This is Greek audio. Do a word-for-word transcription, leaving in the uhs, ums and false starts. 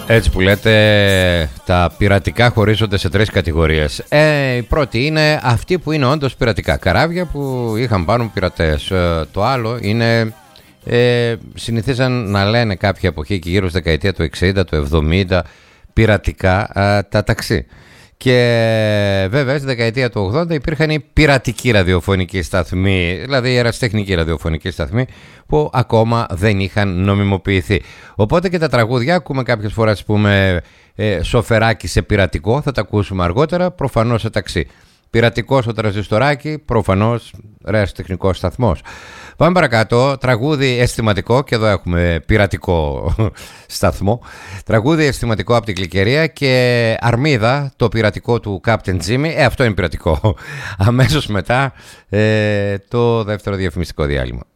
Έτσι που λέτε, τα πειρατικά χωρίζονται σε τρεις κατηγορίες. Ε, η πρώτη είναι αυτοί που είναι όντως πειρατικά, καράβια που είχαν πάνω πειρατές. Ε, το άλλο είναι, ε, συνηθίζαν να λένε κάποια εποχή και γύρω στη δεκαετία του εξήντα, του εβδομήντα, πειρατικά ε, τα ταξί. Και βέβαια στη δεκαετία του ογδόντα υπήρχαν οι πειρατικοί ραδιοφωνικοί σταθμοί, δηλαδή οι ερασιτεχνικοί ραδιοφωνικοί σταθμοί που ακόμα δεν είχαν νομιμοποιηθεί. Οπότε και τα τραγούδια ακούμε κάποιες φορές, πούμε, ε, σοφεράκι σε πειρατικό, θα τα ακούσουμε αργότερα, προφανώς σε ταξί. Πειρατικό στο τραζιστοράκι, προφανώς ερασιτεχνικός σταθμός. Πάμε παρακάτω, τραγούδι αισθηματικό, και εδώ έχουμε πειρατικό σταθμό. Τραγούδι αισθηματικό από την Γλυκερία και Αρμίδα, το πειρατικό του Captain Jimmy. Ε, αυτό είναι πειρατικό. Αμέσως μετά ε, το δεύτερο διαφημιστικό διάλειμμα.